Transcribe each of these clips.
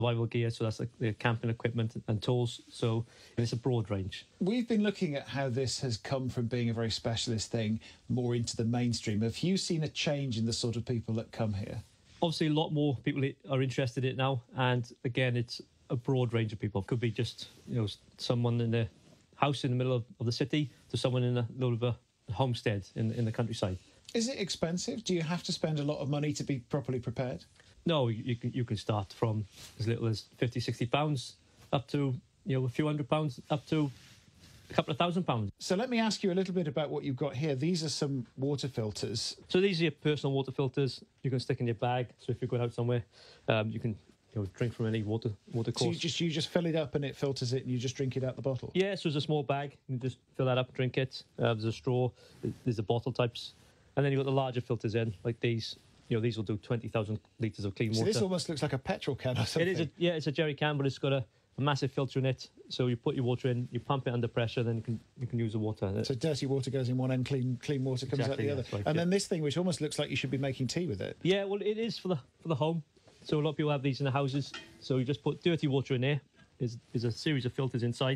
survival gear, so that's like the camping equipment and tools. So it's a broad range. We've been looking at how this has come from being a very specialist thing more into the mainstream. Have you seen a change in the sort of people that come here? Obviously, a lot more people are interested in it now. And again, it's a broad range of people. It could be just, someone in a house in the middle of the city to someone in a little bit of a homestead in the countryside. Is it expensive? Do you have to spend a lot of money to be properly prepared? No, you can start from as little as £50-60 up to a few £100 up to a couple of £1,000. So let me ask you a little bit about what you've got here. These are some water filters. So these are your personal water filters. You can stick in your bag. So if you're going out somewhere, you can drink from any water course. So you just fill it up and it filters it and you just drink it out the bottle? Yeah, so there's a small bag. You can just fill that up, drink it. There's a straw. There's the bottle types. And then you've got the larger filters in, like these. These will do 20,000 litres of clean water. So this almost looks like a petrol can or something. It is, it's a jerry can, but it's got a massive filter in it. So you put your water in, you pump it under pressure, then you can use the water. So dirty water goes in one end, clean water comes out the other. Right, and then this thing, which almost looks like you should be making tea with it. Yeah, well, it is for the home. So a lot of people have these in the houses. So you just put dirty water in there. There's a series of filters inside,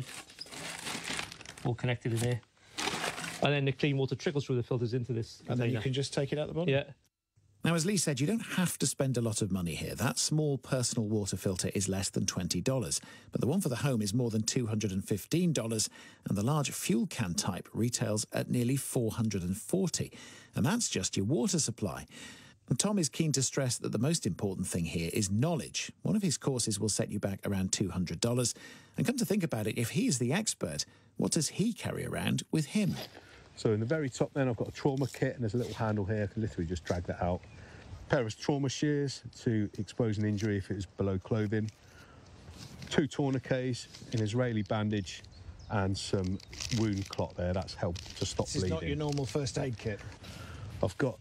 all connected in there. And then the clean water trickles through the filters into this container. And then you can just take it out the bottom? Yeah. Now, as Lee said, you don't have to spend a lot of money here. That small personal water filter is less than $20, but the one for the home is more than $215, and the large fuel can type retails at nearly $440, and that's just your water supply. And Tom is keen to stress that the most important thing here is knowledge. One of his courses will set you back around $200, and come to think about it, if he is the expert, what does he carry around with him? So in the very top then I've got a trauma kit, and there's a little handle here. I can literally just drag that out. A pair of trauma shears to expose an injury if it is below clothing. 2 tourniquets, an Israeli bandage, and some wound clot there. That's helped to stop bleeding. This is not your normal first aid kit. I've got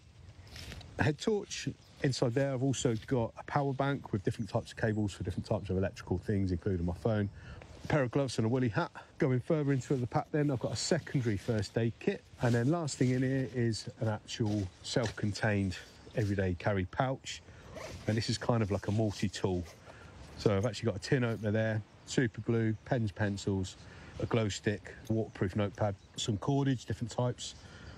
a head torch. Inside there I've also got a power bank with different types of cables for different types of electrical things, including my phone. A pair of gloves and a woolly hat. Going further into the pack then, I've got a secondary first aid kit. And then last thing in here is an actual self-contained everyday carry pouch. And this is kind of like a multi-tool. So I've actually got a tin opener there, super glue, pens, pencils, a glow stick, a waterproof notepad, some cordage, different types,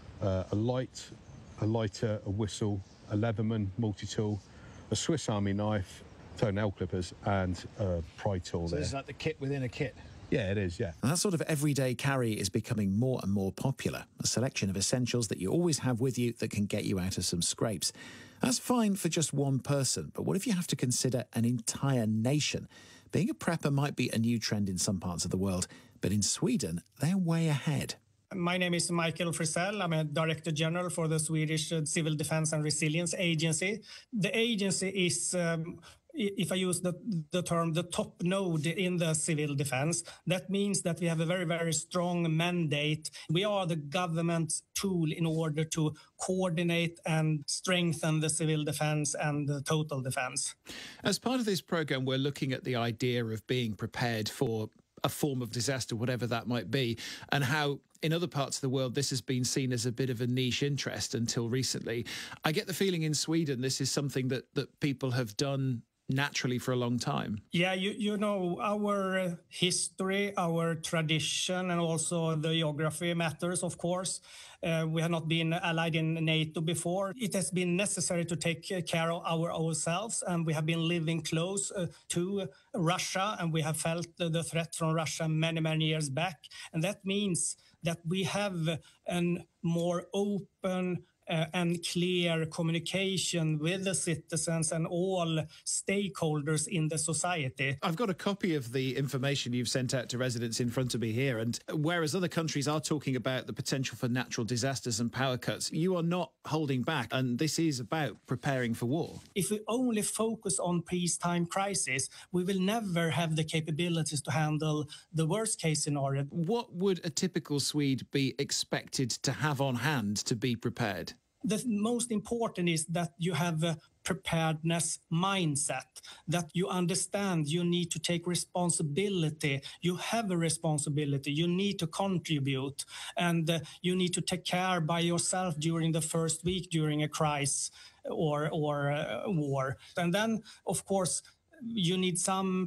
a light, a lighter, a whistle, a Leatherman multi-tool, a Swiss Army knife, toenail clippers, and a pry tool. So there. this is like the kit within a kit? Yeah, it is, yeah. And that sort of everyday carry is becoming more and more popular, a selection of essentials that you always have with you that can get you out of some scrapes. That's fine for just one person, but what if you have to consider an entire nation? Being a prepper might be a new trend in some parts of the world, but in Sweden, they're way ahead. My name is Michael Frisell. I'm a Director General for the Swedish Civil Defence and Resilience Agency. The agency is, if I use the term, the top node in the civil defence. That means that we have a very, very strong mandate. We are the government's tool in order to coordinate and strengthen the civil defence and the total defence. As part of this programme, we're looking at the idea of being prepared for a form of disaster, whatever that might be, and how in other parts of the world this has been seen as a bit of a niche interest until recently. I get the feeling in Sweden this is something that people have done naturally for a long time. Yeah, you know, our history, our tradition, and also the geography matters, of course. We have not been allied in NATO before. It has been necessary to take care of ourselves, and we have been living close to Russia, and we have felt the threat from Russia many, many years back. And that means that we have a more open and clear communication with the citizens and all stakeholders in the society. I've got a copy of the information you've sent out to residents in front of me here, and whereas other countries are talking about the potential for natural disasters and power cuts, you are not holding back, and this is about preparing for war. If we only focus on peacetime crisis, we will never have the capabilities to handle the worst case scenario. What would a typical Swede be expected to have on hand to be prepared? The most important is that you have a preparedness mindset, that you understand you need to take responsibility. You have a responsibility. You need to contribute, and you need to take care by yourself during the first week during a crisis or war. And then, of course, you need some